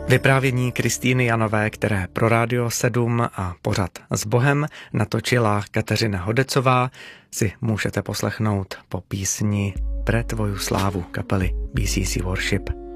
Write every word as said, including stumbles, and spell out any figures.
Vyprávění Kristýny Janové, které pro Rádio sedm a pořad S Bohem natočila Kateřina Hodecová, si můžete poslechnout po písni Pre tvoju slávu kapely B C C Worship.